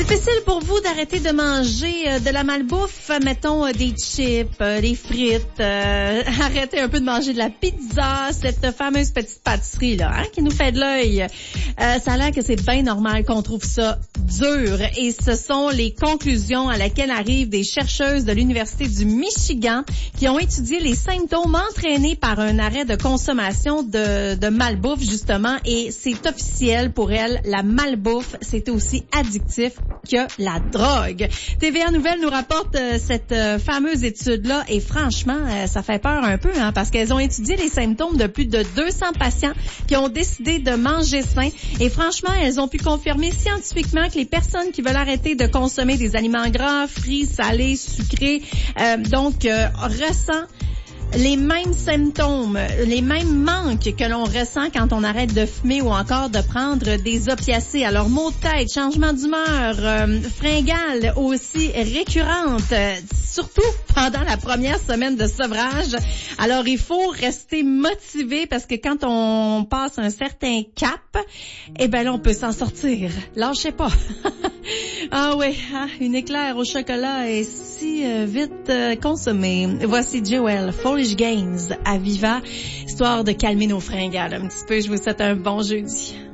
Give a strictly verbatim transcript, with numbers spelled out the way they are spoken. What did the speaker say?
Difficile pour vous d'arrêter de manger euh, de la malbouffe, mettons euh, des chips, euh, des frites, euh, arrêtez un peu de manger de la pizza, cette fameuse petite pâtisserie là, hein, qui nous fait de l'œil. Euh, ça a l'air que c'est bien normal qu'on trouve ça dur et ce sont les conclusions à laquelle arrivent des chercheuses de l'Université du Michigan qui ont étudié les symptômes entraînés par un arrêt de consommation de, de malbouffe justement et c'est officiel pour elles, la malbouffe c'est aussi addictif que la drogue. T V A Nouvelles nous rapporte euh, cette euh, fameuse étude-là et franchement, euh, ça fait peur un peu hein, parce qu'elles ont étudié les symptômes de plus de deux cents patients qui ont décidé de manger sain et franchement, elles ont pu confirmer scientifiquement que les personnes qui veulent arrêter de consommer des aliments gras, frits, salés, sucrés, euh, donc euh, ressent les mêmes symptômes, les mêmes manques que l'on ressent quand on arrête de fumer ou encore de prendre des opiacés. Alors, maux de tête, changement d'humeur, euh, fringales aussi récurrentes, euh, surtout pendant la première semaine de sevrage. Alors, il faut rester motivé parce que quand on passe un certain cap, eh ben là, on peut s'en sortir. Lâchez pas. Ah oui, ah, une éclair au chocolat est si euh, vite euh, consommée. Voici Jewel, Foolish Games à Viva, histoire de calmer nos fringales un petit peu. Je vous souhaite un bon jeudi.